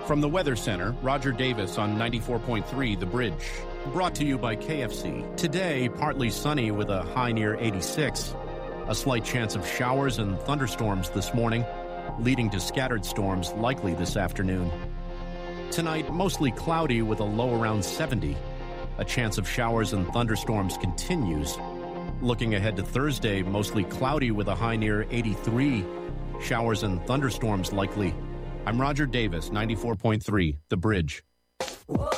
From the Weather Center, Roger Davis on 94.3 The Bridge. Brought to you by KFC. Today, partly sunny with a high near 86. A slight chance of showers and thunderstorms this morning, leading to scattered storms likely this afternoon. Tonight, mostly cloudy with a low around 70. A chance of showers and thunderstorms continues. Looking ahead to Thursday, mostly cloudy with a high near 83. Showers and thunderstorms likely. I'm Roger Davis, 94.3 The Bridge.